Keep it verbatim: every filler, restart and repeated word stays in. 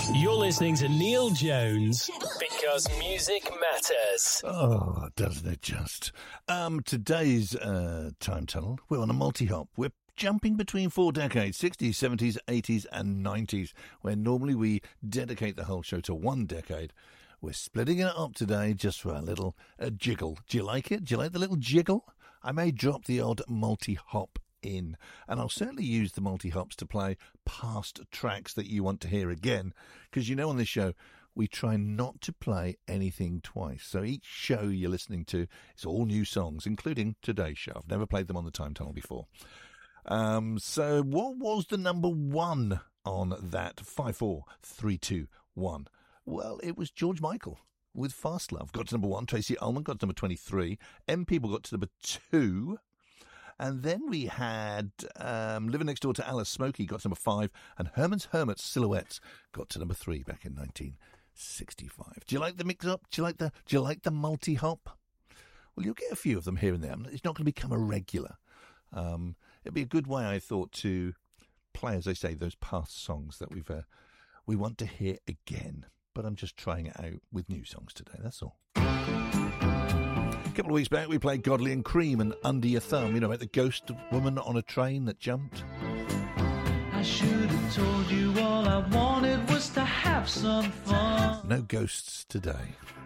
You're listening to Neil Jones because music matters. Oh, doesn't it just? Um, today's uh, time tunnel, we're on a multi-hop. We're jumping between four decades, sixties, seventies, eighties and nineties, where normally we dedicate the whole show to one decade. We're splitting it up today just for a little uh, jiggle. Do you like it? Do you like the little jiggle? I may drop the odd multi-hop in, and I'll certainly use the multi-hops to play past tracks that you want to hear again, because you know on this show we try not to play anything twice. So each show you're listening to is all new songs, including today's show. I've never played them on the Time Tunnel before. Um, so what was the number one on that? Five, four, three, two, one. Well, it was George Michael with Fast Love. Got to number one. Tracy Ullman got to number twenty-three. M People got to number two. And then we had um, Living Next Door to Alice, Smokey got to number five. And Herman's Hermits, Silhouettes got to number three back in nineteen sixty-five. Do you like the mix-up? Do you like the, do you like the multi-hop? Well, you'll get a few of them here and there. It's not going to become a regular. Um, it'd be a good way, I thought, to play, as I say, those past songs that we've uh, we want to hear again. But I'm just trying it out with new songs today, that's all. A couple of weeks back, we played Godley and Cream and Under Your Thumb, you know, about the ghost woman on a train that jumped. I should have told you all I wanted was to have some fun. No ghosts today.